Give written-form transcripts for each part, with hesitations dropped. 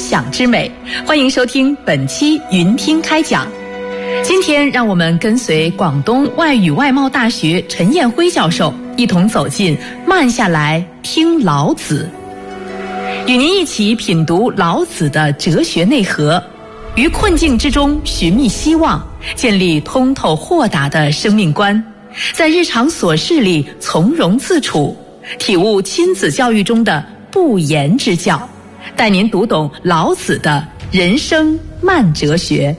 享之美。欢迎收听本期云听开讲。今天让我们跟随广东外语外贸大学陈彦辉教授一同走进慢下来听老子，与您一起品读老子的哲学内核，于困境之中寻觅希望，建立通透豁达的生命观，在日常琐事里从容自处，体悟亲子教育中的不言之教，带您读懂老子的人生慢哲学。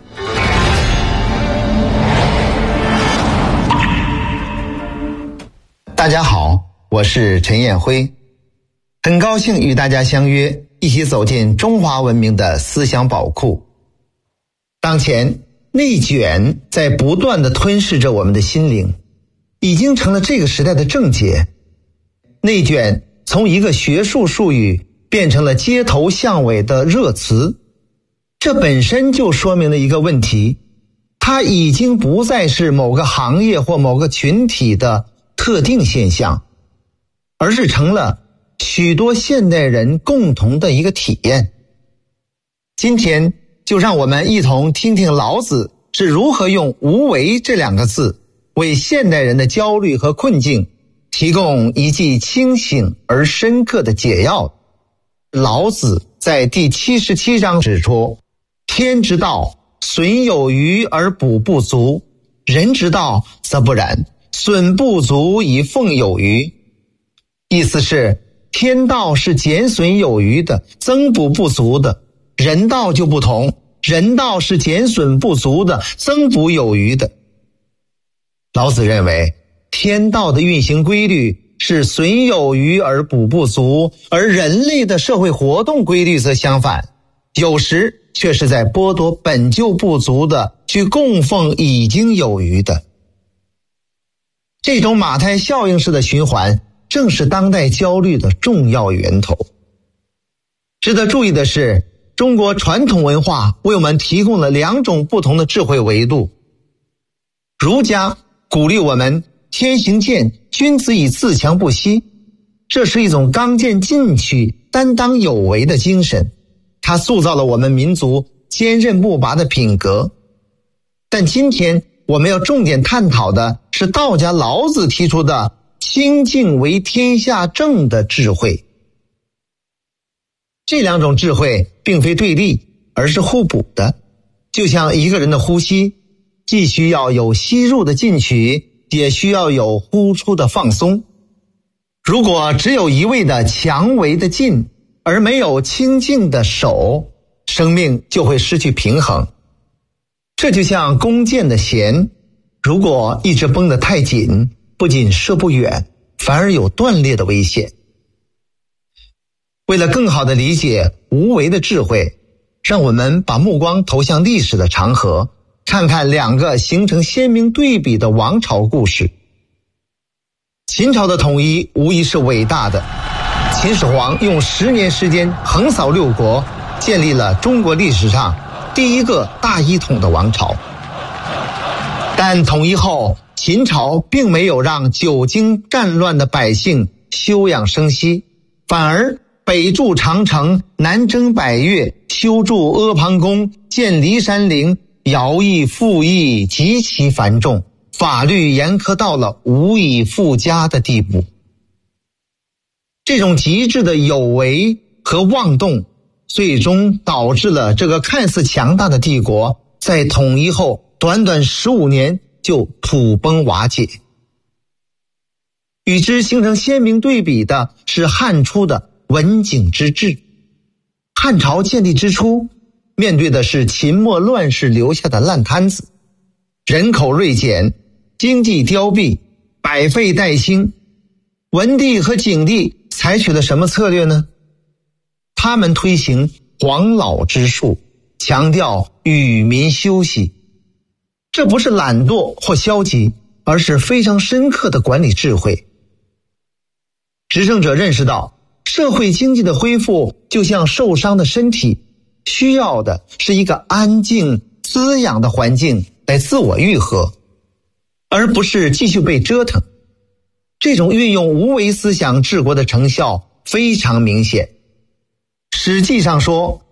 大家好，我是陈彦辉，很高兴与大家相约，一起走进中华文明的思想宝库。当前内卷在不断地吞噬着我们的心灵，已经成了这个时代的症结。内卷从一个学术术语变成了街头巷尾的热词，这本身就说明了一个问题，它已经不再是某个行业或某个群体的特定现象，而是成了许多现代人共同的一个体验。今天就让我们一同听听老子是如何用无为这两个字为现代人的焦虑和困境提供一剂清醒而深刻的解药。老子在第77章指出，天之道，损有余而补不足，人之道则不然，损不足以奉有余。意思是，天道是减损有余的，增补不足的，人道就不同，人道是减损不足的，增补有余的。老子认为，天道的运行规律是损有余而补不足，而人类的社会活动规律则相反，有时却是在剥夺本就不足的，去供奉已经有余的。这种马太效应式的循环正是当代焦虑的重要源头。值得注意的是，中国传统文化为我们提供了两种不同的智慧维度。儒家鼓励我们天行健，君子以自强不息，这是一种刚健进取、担当有为的精神，它塑造了我们民族坚韧不拔的品格。但今天我们要重点探讨的是道家老子提出的清静为天下正的智慧。这两种智慧并非对立，而是互补的，就像一个人的呼吸，既需要有吸入的进取，也需要有呼出的放松。如果只有一味的强为的进，而没有清静的守，生命就会失去平衡。这就像弓箭的弦，如果一直绷得太紧，不仅射不远，反而有断裂的危险。为了更好地理解无为的智慧，让我们把目光投向历史的长河，看看两个形成鲜明对比的王朝故事。秦朝的统一无疑是伟大的，秦始皇用10年时间横扫6国，建立了中国历史上第一个大一统的王朝。但统一后，秦朝并没有让久经战乱的百姓休养生息，反而北筑长城，南征百越，修筑阿房宫，建骊山陵，徭役赋役极其繁重，法律严苛到了无以复加的地步。这种极致的有为和妄动，最终导致了这个看似强大的帝国在统一后短短15年就土崩瓦解。与之形成鲜明对比的是汉初的文景之治。汉朝建立之初，面对的是秦末乱世留下的烂摊子，人口锐减，经济凋敝，百废待兴。文帝和景帝采取了什么策略呢？他们推行黄老之术，强调与民休息。这不是懒惰或消极，而是非常深刻的管理智慧。执政者认识到，社会经济的恢复就像受伤的身体，需要的是一个安静滋养的环境来自我愈合，而不是继续被折腾。这种运用无为思想治国的成效非常明显。史记上说，